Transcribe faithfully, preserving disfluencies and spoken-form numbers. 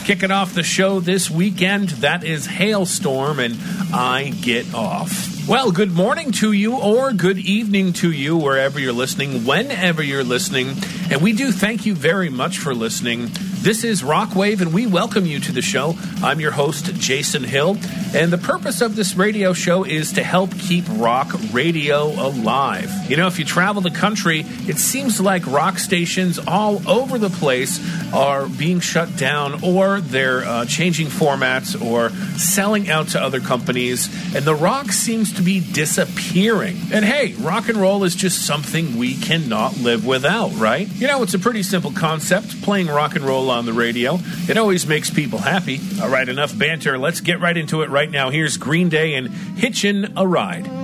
Kicking off the show this weekend, that is Hailstorm and I Get Off. Well, good morning to you or good evening to you wherever you're listening, whenever you're listening. And we do thank you very much for listening. This is Rockwave, and we welcome you to the show. I'm your host, Jason Hill, and the purpose of this radio show is to help keep rock radio alive. You know, if you travel the country, it seems like rock stations all over the place are being shut down, or they're uh, changing formats or selling out to other companies, and the rock seems to be disappearing. And hey, rock and roll is just something we cannot live without, right? You know, it's a pretty simple concept, playing rock and roll on the radio. It always makes people happy. All right, enough banter. Let's get right into it right now. Here's Green Day and Hitchin' a Ride.